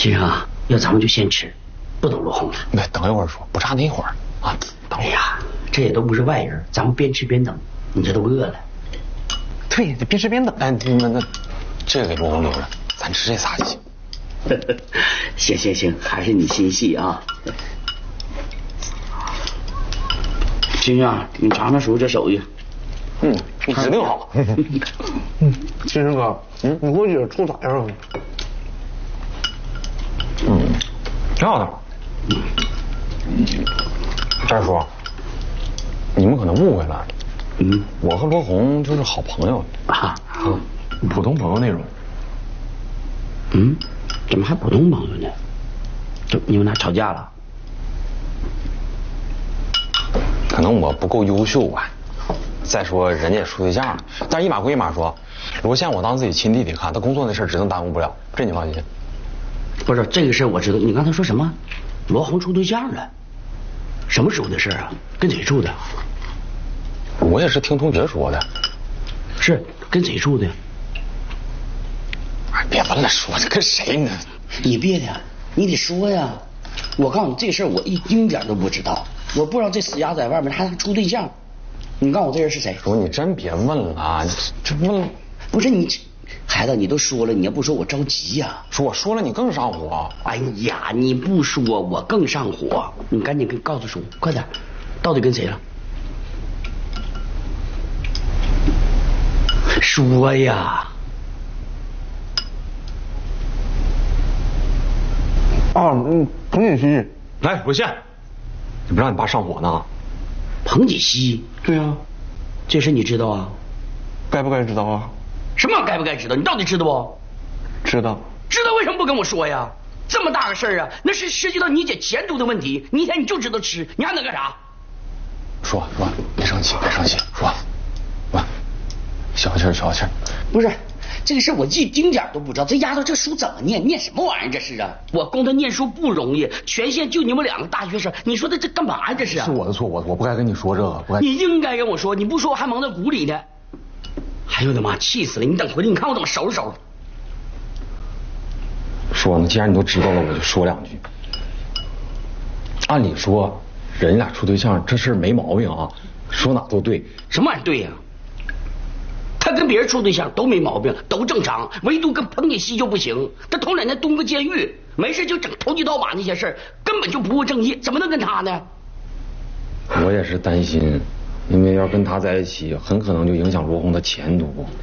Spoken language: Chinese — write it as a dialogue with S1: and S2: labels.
S1: 先生啊，要咱们就先吃，不等罗红了。
S2: 那等一会儿说，不差那一会儿啊。等会儿。
S1: 哎呀，这也都不是外人，咱们边吃边等，你这都饿了。
S3: 对，得边吃边等。
S2: 哎，那这个给罗红留着，咱吃这仨就行。
S1: 行，还是你心细啊。金啊，你尝尝叔这手艺。
S2: 你指定好。
S3: 金生哥，你给我姐处咋样啊？
S2: 挺好的。再说，你们可能误会了。我和罗红就是好朋友
S1: 啊，
S2: 普通朋友那种。
S1: 怎么还普通朋友呢？你们俩吵架了？
S2: 可能我不够优秀吧。再说人家也处对象了，但是一码归一码说，如果像我当自己亲弟弟看，他工作那事儿指定耽误不了，这你放心。
S1: 不是这个事儿我知道，你刚才说什么？罗红处对象了？什么时候的事啊？跟谁处的？
S2: 我也是听同学说的。
S1: 是跟谁处的？
S2: 别问了，说这跟谁呢？
S1: 你别的，你得说呀！我告诉你，这事儿我一丁点都不知道，我不知道这死鸭在外面还处对象。你告诉我这人是谁？
S2: 说你真别问了啊！你这问了，
S1: 不是你，孩子，你都说了，你要不说我着急呀。
S2: 说我说了你更上火。
S1: 哎呀，你不说我更上火，你赶紧告诉叔，快点，到底跟谁了？说呀！
S3: 彭锦熙。
S2: 来，我现，你不让你爸上火呢？
S1: 彭锦熙？
S3: 对啊，
S1: 这事你知道啊？
S3: 该不该知道啊？
S1: 什么该不该知道？你到底知道不？
S3: 知道。
S1: 知道为什么不跟我说呀？这么大个事儿啊，那是涉及到你姐前途的问题。你一天你就知道吃，你还能干啥？
S2: 说，别生气，说，消气。
S1: 不是，这个事我一丁点都不知道。这丫头这书怎么念什么玩意儿？这是啊，我供她念书不容易，全县就你们两个大学生，你说这干嘛呀？这是啊，
S2: 是我的错，我不该跟你说这个，不该。
S1: 你应该跟我说，你不说我还蒙在鼓里呢。哎呦我的妈，气死了！你等回来，你看我怎么收拾。
S2: 说呢，既然你都知道了，我就说两句。按理说，人俩处对象这事儿没毛病啊，说哪都对。
S1: 什么玩意儿对呀？他跟别人处对象都没毛病，都正常，唯独跟彭锦熙就不行。他头两年蹲个监狱，没事就整投机倒把那些事儿，根本就不务正业，怎么能跟他呢？
S2: 我也是担心，因为要跟他在一起，很可能就影响罗红的前途。